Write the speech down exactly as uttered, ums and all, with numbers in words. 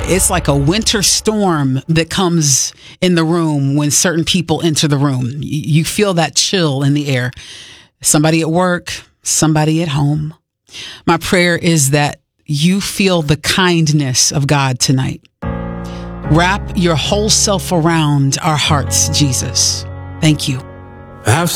it's like a winter storm that comes in the room when certain people enter the room. You feel that chill in the air. Somebody at work, somebody at home. My prayer is that you feel the kindness of God tonight. Wrap your whole self around our hearts, Jesus. Thank you. I've